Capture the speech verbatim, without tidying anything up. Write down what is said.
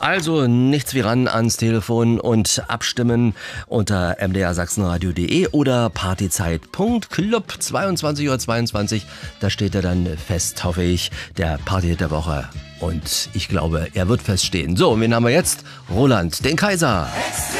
Also nichts wie ran ans Telefon und abstimmen unter m d r sachsenradio punkt de oder partyzeit punkt club zweiundzwanzig Uhr zweiundzwanzig. Da steht er dann fest, hoffe ich, der Party der Woche. Und ich glaube, er wird feststehen. So, wen haben wir jetzt? Roland, den Kaiser.